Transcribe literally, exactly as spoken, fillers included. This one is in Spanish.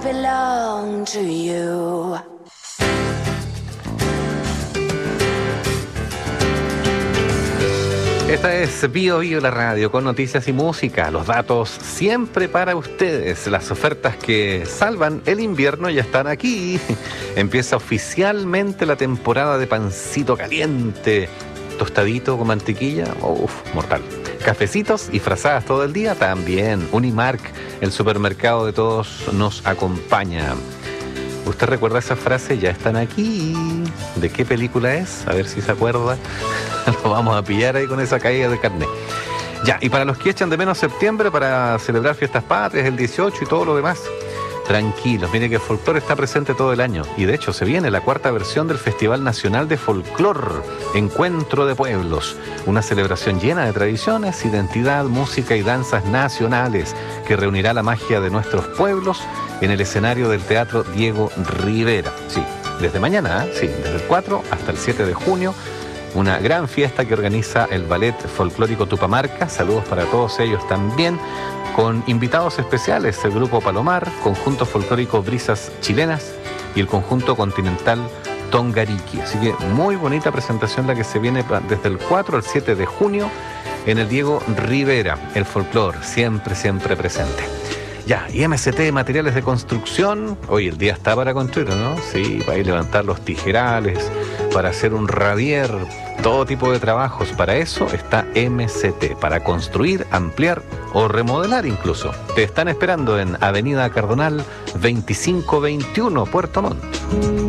belong to you. Esta es Bio Bio la radio, con noticias y música, los datos siempre para ustedes. Las ofertas que salvan el invierno ya están aquí. Empieza oficialmente la temporada de pancito caliente, tostadito con mantequilla, uff, mortal. Cafecitos y frazadas todo el día también. Unimark, el supermercado de todos, nos acompaña. ¿Usted recuerda esa frase? Ya están aquí. ¿De qué película es? A ver si se acuerda. Lo vamos a pillar ahí con esa caída de carnet. Ya, y para los que echan de menos septiembre para celebrar fiestas patrias, el dieciocho y todo lo demás, tranquilos, mire que el folclore está presente todo el año. Y de hecho se viene la cuarta versión del Festival Nacional de Folclor, Encuentro de Pueblos. Una celebración llena de tradiciones, identidad, música y danzas nacionales que reunirá la magia de nuestros pueblos en el escenario del Teatro Diego Rivera. Sí, desde mañana, ¿eh? Sí, desde el cuatro hasta el siete de junio. Una gran fiesta que organiza el Ballet Folclórico Tupamarca. Saludos para todos ellos también. Con invitados especiales, el Grupo Palomar, Conjunto Folclórico Brisas Chilenas y el Conjunto Continental Tongariki. Así que muy bonita presentación la que se viene desde el cuatro al siete de junio en el Diego Rivera. El folclor siempre, siempre presente. Ya, y M C T, materiales de construcción. Hoy el día está para construir, ¿no? Sí, para ir a levantar los tijerales, para hacer un radier, todo tipo de trabajos. Para eso está M C T, para construir, ampliar o remodelar incluso. Te están esperando en Avenida Cardonal veinticinco veintiuno, Puerto Montt.